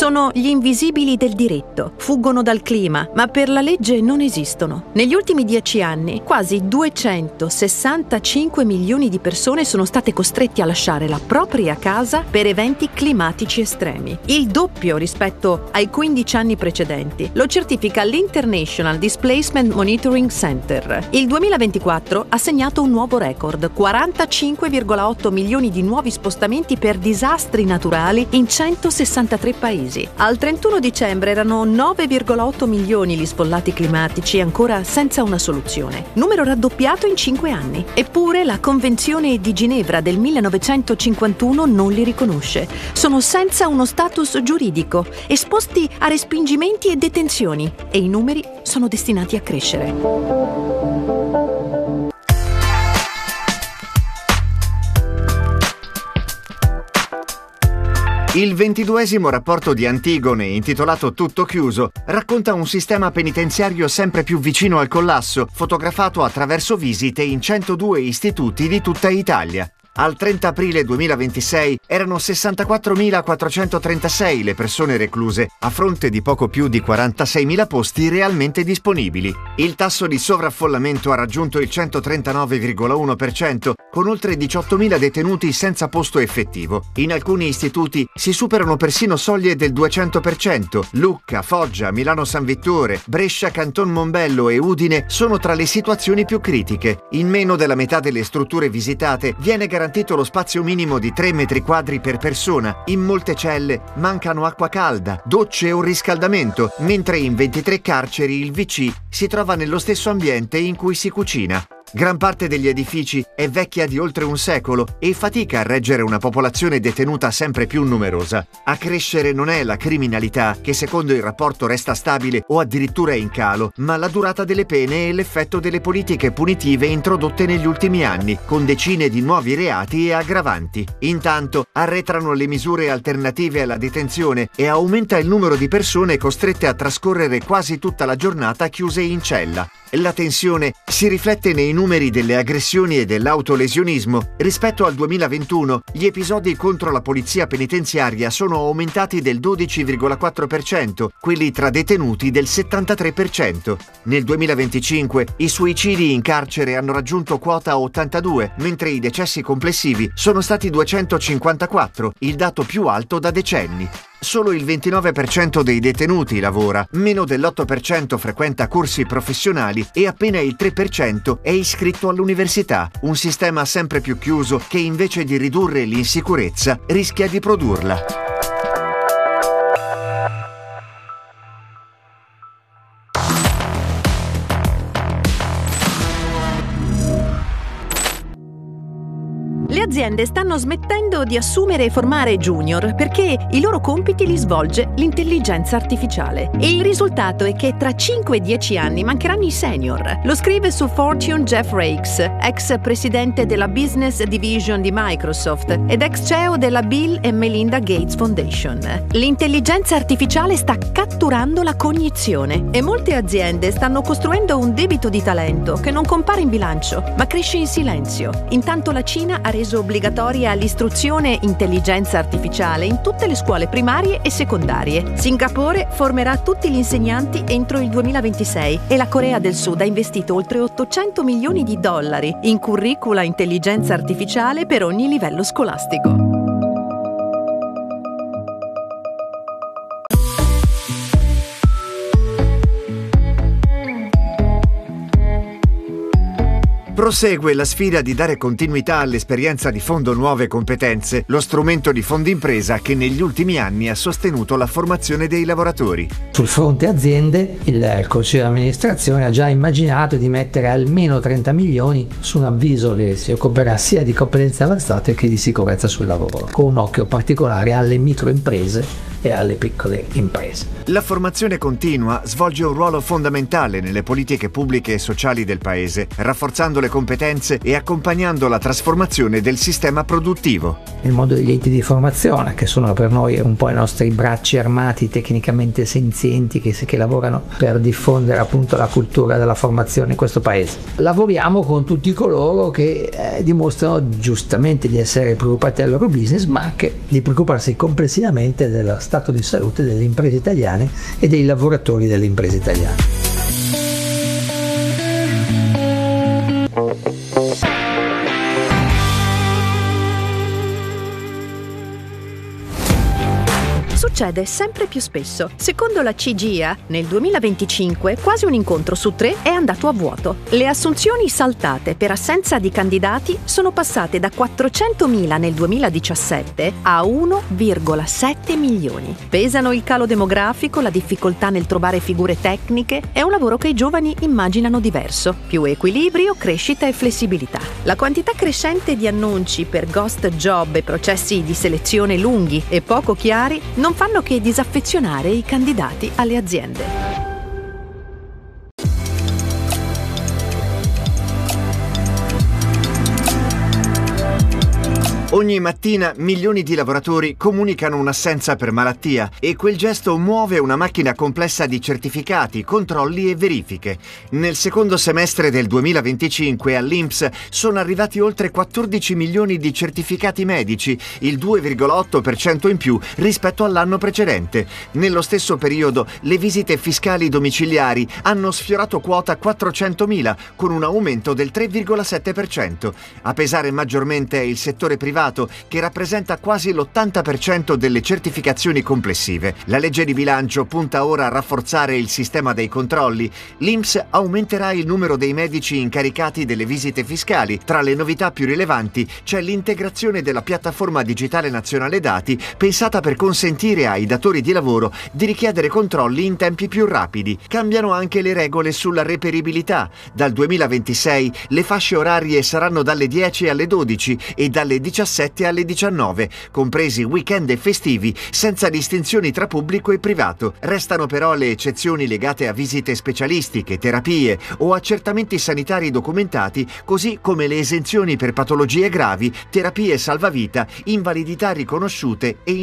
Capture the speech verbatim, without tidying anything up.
Sono gli invisibili del diritto, fuggono dal clima, ma per la legge non esistono. Negli ultimi dieci anni, quasi duecentosessantacinque milioni di persone sono state costrette a lasciare la propria casa per eventi climatici estremi, il doppio rispetto ai quindici anni precedenti. Lo certifica l'International Displacement Monitoring Center. Il duemilaventiquattro ha segnato un nuovo record, quarantacinque virgola otto milioni di nuovi spostamenti per disastri naturali in centosessantatré paesi. Al trentuno dicembre erano nove virgola otto milioni gli sfollati climatici ancora senza una soluzione, numero raddoppiato in cinque anni. Eppure la Convenzione di Ginevra del millenovecentocinquantuno non li riconosce. Sono senza uno status giuridico, esposti a respingimenti e detenzioni, e i numeri sono destinati a crescere. Il ventiduesimo rapporto di Antigone, intitolato Tutto chiuso, racconta un sistema penitenziario sempre più vicino al collasso, fotografato attraverso visite in centodue istituti di tutta Italia. Al trenta aprile duemilaventisei erano sessantaquattromilaquattrocentotrentasei le persone recluse, a fronte di poco più di quarantaseimila posti realmente disponibili. Il tasso di sovraffollamento ha raggiunto il centotrentanove virgola uno per cento, con oltre diciottomila detenuti senza posto effettivo. In alcuni istituti si superano persino soglie del duecento per cento. Lucca, Foggia, Milano San Vittore, Brescia, Canton Mombello e Udine sono tra le situazioni più critiche. In meno della metà delle strutture visitate viene garantito lo spazio minimo di tre metri quadri per persona. In molte celle mancano acqua calda, docce o riscaldamento, mentre in ventitré carceri il vu ci si trova nello stesso ambiente in cui si cucina. Gran parte degli edifici è vecchia di oltre un secolo e fatica a reggere una popolazione detenuta sempre più numerosa. A crescere non è la criminalità, che secondo il rapporto resta stabile o addirittura in calo, ma la durata delle pene e l'effetto delle politiche punitive introdotte negli ultimi anni, con decine di nuovi reati e aggravanti. Intanto arretrano le misure alternative alla detenzione e aumenta il numero di persone costrette a trascorrere quasi tutta la giornata chiuse in cella. La tensione si riflette nei numeri delle aggressioni e dell'autolesionismo. Rispetto al duemilaventuno, gli episodi contro la polizia penitenziaria sono aumentati del dodici virgola quattro per cento, quelli tra detenuti del settantatré per cento. Nel duemilaventicinque i suicidi in carcere hanno raggiunto quota ottantadue, mentre i decessi complessivi sono stati duecentocinquantaquattro, il dato più alto da decenni. Solo il ventinove per cento dei detenuti lavora, meno dell'otto per cento frequenta corsi professionali e appena il tre per cento è iscritto all'università, un sistema sempre più chiuso che invece di ridurre l'insicurezza rischia di produrla. Le aziende stanno smettendo di assumere e formare junior perché i loro compiti li svolge l'intelligenza artificiale. E il risultato è che tra cinque e dieci anni mancheranno i senior. Lo scrive su Fortune Jeff Rakes, ex presidente della Business Division di Microsoft ed ex C E O della Bill e Melinda Gates Foundation. L'intelligenza artificiale sta catturando la cognizione e molte aziende stanno costruendo un debito di talento che non compare in bilancio, ma cresce in silenzio. Intanto la Cina ha reso obbligatoria l'istruzione intelligenza artificiale in tutte le scuole primarie e secondarie. Singapore formerà tutti gli insegnanti entro il duemilaventisei e la Corea del Sud ha investito oltre ottocento milioni di dollari in curricula intelligenza artificiale per ogni livello scolastico. Prosegue la sfida di dare continuità all'esperienza di Fondo Nuove Competenze, lo strumento di Fondimpresa che negli ultimi anni ha sostenuto la formazione dei lavoratori. Sul fronte aziende, il Consiglio di amministrazione ha già immaginato di mettere almeno trenta milioni su un avviso che si occuperà sia di competenze avanzate che di sicurezza sul lavoro, con un occhio particolare alle microimprese e alle piccole imprese. La formazione continua svolge un ruolo fondamentale nelle politiche pubbliche e sociali del Paese, rafforzando le competenze e accompagnando la trasformazione del sistema produttivo. Il mondo degli enti di formazione, che sono per noi un po' i nostri bracci armati tecnicamente senzienti che, che lavorano per diffondere appunto la cultura della formazione in questo Paese. Lavoriamo con tutti coloro che eh, dimostrano giustamente di essere preoccupati del loro business, ma anche di preoccuparsi complessivamente dello stato di salute delle imprese italiane e dei lavoratori delle imprese italiane. Succede sempre più spesso. Secondo la C G I A, nel duemilaventicinque quasi un incontro su tre è andato a vuoto. Le assunzioni saltate per assenza di candidati sono passate da quattrocentomila nel duemiladiciassette a uno virgola sette milioni. Pesano il calo demografico, la difficoltà nel trovare figure tecniche e un lavoro che i giovani immaginano diverso. Più equilibrio, crescita e flessibilità. La quantità crescente di annunci per ghost job e processi di selezione lunghi e poco chiari non fanno che disaffezionare i candidati alle aziende. Ogni mattina milioni di lavoratori comunicano un'assenza per malattia e quel gesto muove una macchina complessa di certificati, controlli e verifiche. Nel secondo semestre del duemilaventicinque all'I N P S sono arrivati oltre quattordici milioni di certificati medici, il due virgola otto per cento in più rispetto all'anno precedente. Nello stesso periodo le visite fiscali domiciliari hanno sfiorato quota quattrocentomila, con un aumento del tre virgola sette per cento. A pesare maggiormente è il settore privato, che rappresenta quasi l'ottanta per cento delle certificazioni complessive. La legge di bilancio punta ora a rafforzare il sistema dei controlli. L'I N P S aumenterà il numero dei medici incaricati delle visite fiscali. Tra le novità più rilevanti c'è l'integrazione della piattaforma digitale nazionale dati, pensata per consentire ai datori di lavoro di richiedere controlli in tempi più rapidi. Cambiano anche le regole sulla reperibilità. Dal duemilaventisei le fasce orarie saranno dalle dieci alle dodici e dalle diciassette alle diciannove, compresi weekend e festivi, senza distinzioni tra pubblico e privato. Restano però le eccezioni legate a visite specialistiche, terapie o accertamenti sanitari documentati, così come le esenzioni per patologie gravi, terapie salvavita, invalidità riconosciute e